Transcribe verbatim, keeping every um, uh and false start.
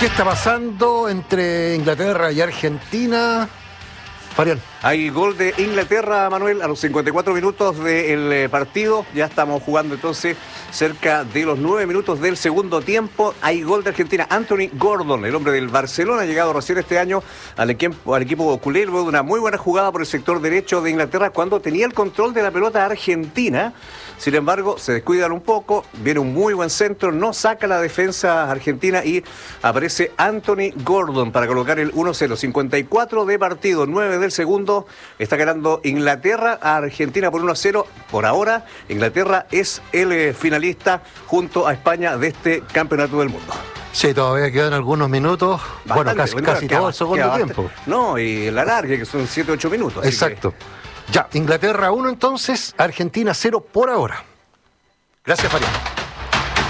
está pasando entre Inglaterra y Argentina? Fabián. Hay gol de Inglaterra, Manuel, a los cincuenta y cuatro minutos del partido. Ya estamos jugando entonces cerca de los nueve minutos del segundo tiempo. Hay gol de Argentina. Anthony Gordon, el hombre del Barcelona, ha llegado recién este año al equipo, al equipo culé, luego de una muy buena jugada por el sector derecho de Inglaterra cuando tenía el control de la pelota argentina. Sin embargo, se descuidan un poco, viene un muy buen centro, no saca la defensa argentina y aparece Anthony Gordon para colocar el uno cero. cincuenta y cuatro de partido, nueve del segundo. Está ganando Inglaterra a Argentina por uno a cero. Por ahora, Inglaterra es el eh, finalista junto a España de este campeonato del mundo. Sí, todavía quedan algunos minutos. Bastante, bueno, casi, bueno, casi queda, todo el segundo tiempo. No, y la larga, que son siete ocho minutos. Exacto. Que... Ya, Inglaterra uno entonces, Argentina cero por ahora. Gracias, Fabián.